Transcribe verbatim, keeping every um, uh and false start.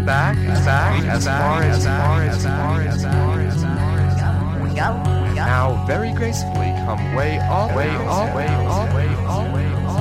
back, back, as far as far as far as far as We go, we go. now very gracefully come way all way all way all way all way